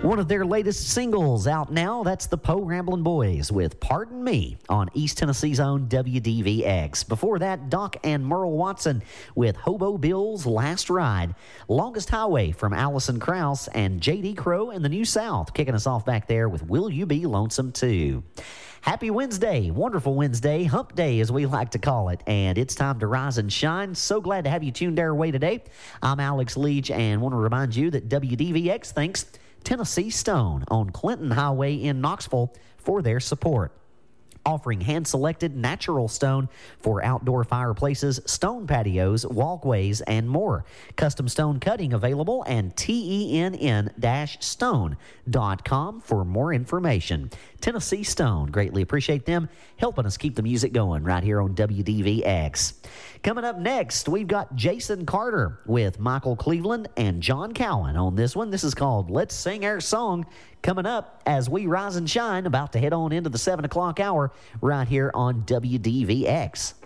One of their latest singles out now, that's the Poe Ramblin' Boys with Pardon Me on East Tennessee's own WDVX. Before that, Doc and Merle Watson with Hobo Bill's Last Ride. Longest Highway from Allison Krauss and J.D. Crowe in the New South, kicking us off back there with Will You Be Lonesome Too. Happy Wednesday, wonderful Wednesday, hump day as we like to call it, and it's time to rise and shine. So glad to have you tuned our way today. I'm Alex Leach and want to remind you that WDVX thanks Tennessee Stone on Clinton Highway in Knoxville for their support. Offering hand-selected natural stone for outdoor fireplaces, stone patios, walkways, and more. Custom stone cutting available and TENN-stone.com for more information. Tennessee Stone, greatly appreciate them helping us keep the music going right here on WDVX. Coming up next, we've got Jason Carter with Michael Cleveland and John Cowan on this one. This is called Let's Sing Our Song. Coming up as we rise and shine, about to head on into the 7 o'clock hour right here on WDVX.